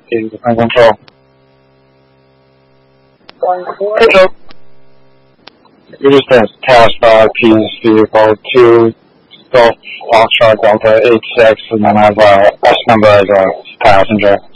in the control. Hello. This is the task by Peace Vehicle 2, Golf Foxtrot Delta 86, and then I have S number as a passenger.